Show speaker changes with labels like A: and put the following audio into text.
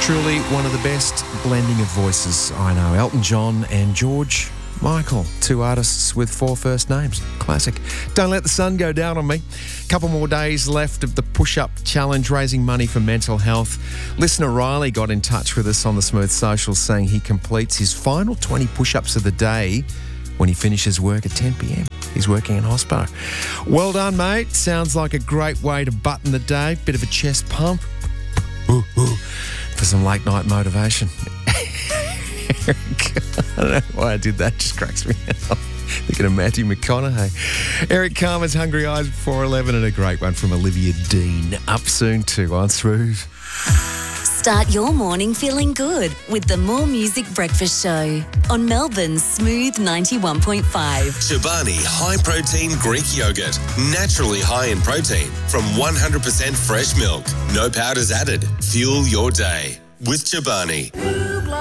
A: Truly one of the best blending of voices I know. Elton John and George Michael, two artists with four first names. Classic. Don't let the sun go down on me. Couple more days left of the push-up challenge, raising money for mental health. Listener Riley got in touch with us on the Smooth Social saying he completes his final 20 push-ups of the day when he finishes work at 10 p.m. He's working in hospital. Well done, mate. Sounds like a great way to button the day. Bit of a chest pump. Ooh, ooh, for some late night motivation. I don't know why I did that. Just cracks me up. Thinking of Matthew McConaughey. Eric Carmen's Hungry Eyes before 11 and a great one from Olivia Dean. Up soon too on Smooth.
B: Start your morning feeling good with the More Music Breakfast Show on Melbourne's Smooth 91.5.
C: Chobani High Protein Greek Yogurt. Naturally high in protein from 100% fresh milk. No powders added. Fuel your day with Chobani.